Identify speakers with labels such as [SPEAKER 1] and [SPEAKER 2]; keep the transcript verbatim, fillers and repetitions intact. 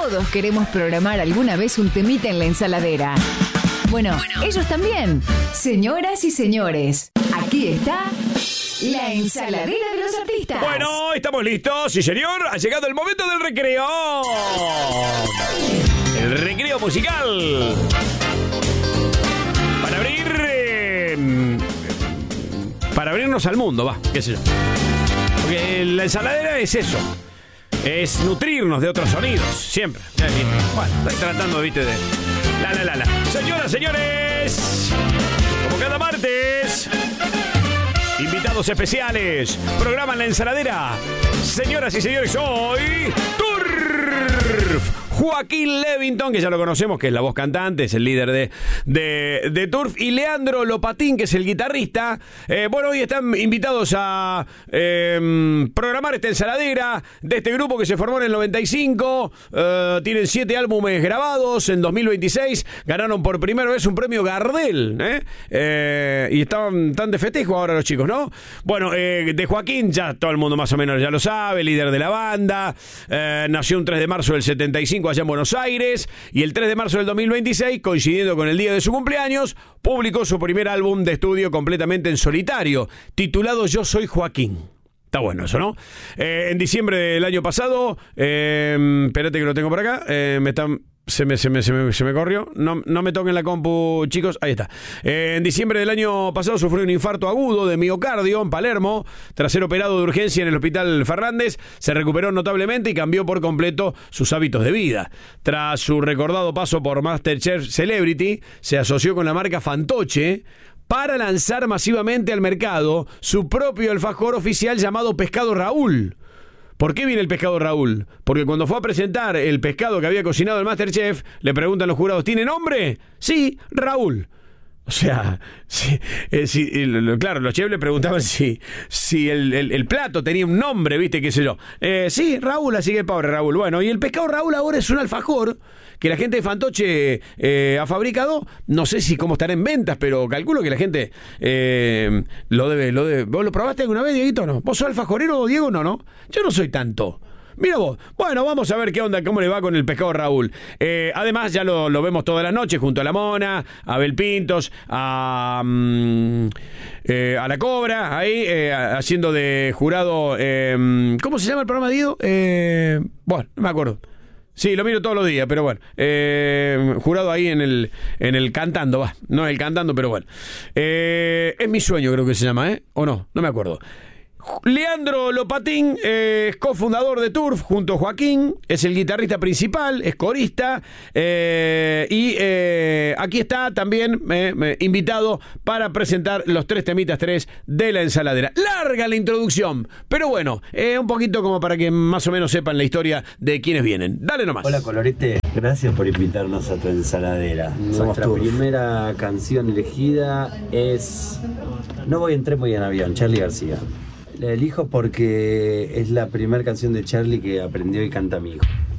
[SPEAKER 1] Todos queremos programar alguna vez un temita en la ensaladera. Bueno, bueno, ellos también. Señoras y señores, aquí está la ensaladera de los artistas.
[SPEAKER 2] Bueno, estamos listos, sí señor. Ha llegado el momento del recreo. El recreo musical. Para abrir... Eh, para abrirnos al mundo, va, qué sé yo. Porque la ensaladera es eso. Es nutrirnos de otros sonidos, siempre. Bueno, estoy tratando, viste, de... La, la, la, la. Señoras, señores, como cada martes, invitados especiales, programa en la ensaladera. Señoras y señores, hoy... Turf. Joaquín Levington, que ya lo conocemos, que es la voz cantante, es el líder de, de, de Turf, y Leandro Lopatín, que es el guitarrista. Eh, bueno, hoy están invitados a eh, programar esta ensaladera de este grupo que se formó en el noventa y cinco. Eh, tienen siete álbumes grabados. En dos mil veintiséis ganaron por primera vez un premio Gardel. ¿eh? Eh, y estaban tan de festejo ahora los chicos, ¿no? Bueno, eh, de Joaquín ya todo el mundo más o menos ya lo sabe, líder de la banda. Eh, nació un tres de marzo del setenta y cinco allá en Buenos Aires, y el tres de marzo del dos mil veintiséis, coincidiendo con el día de su cumpleaños, publicó su primer álbum de estudio completamente en solitario, titulado Yo Soy Joaquín. Está bueno eso, ¿no? Eh, en diciembre del año pasado, eh, espérate que lo tengo por acá, eh, me están... Se me, se, me, se, me, se me corrió. No, no me toquen la compu, chicos. Ahí está. Eh, en diciembre del año pasado sufrió un infarto agudo de miocardio en Palermo. Tras ser operado de urgencia en el Hospital Fernández, se recuperó notablemente y cambió por completo sus hábitos de vida. Tras su recordado paso por MasterChef Celebrity, se asoció con la marca Fantoche para lanzar masivamente al mercado su propio alfajor oficial llamado Pescado Raúl. ¿Por qué viene el pescado Raúl? Porque cuando fue a presentar el pescado que había cocinado el MasterChef, le preguntan los jurados, ¿tiene nombre? Sí, Raúl. O sea, sí, eh, sí, el, claro, los chefs le preguntaban si, si el, el, el plato tenía un nombre, ¿viste? ¿Qué sé yo? Eh, sí, Raúl, así que pobre Raúl. Bueno, y el pescado Raúl ahora es un alfajor que la gente de Fantoche eh, ha fabricado. No sé si cómo estará en ventas, pero calculo que la gente eh, lo debe, lo debe. ¿Vos lo probaste alguna vez, Dieguito, o no? ¿Vos sos alfajorero, Diego? No, ¿no? Yo no soy tanto. Mira vos. Bueno, vamos a ver qué onda, cómo le va con el pescado Raúl. Eh, además, ya lo, lo vemos toda la noche junto a La Mona, a Abel Pintos, a, um, eh, a La Cobra, ahí, eh, haciendo de jurado. Eh, ¿Cómo se llama el programa, Diego? Eh, bueno, no me acuerdo. Sí, lo miro todos los días, pero bueno. Eh, jurado ahí en el en el Cantando, va. No el Cantando, pero bueno. Eh, es mi sueño, creo que se llama, ¿eh? ¿O no? No me acuerdo. Leandro Lopatín eh, es cofundador de Turf junto a Joaquín, es el guitarrista principal, es corista, eh, y eh, aquí está también eh, eh, invitado para presentar los tres temitas tres de la ensaladera. Larga la introducción, pero bueno, eh, un poquito como para que más o menos sepan la historia de quiénes vienen. Dale nomás.
[SPEAKER 3] Hola Colorete, gracias por invitarnos a tu ensaladera. Nuestra primera canción elegida es No voy en tren, voy en avión, Charly García. La elijo porque es la primera canción de Charly que aprendió y canta mi hijo.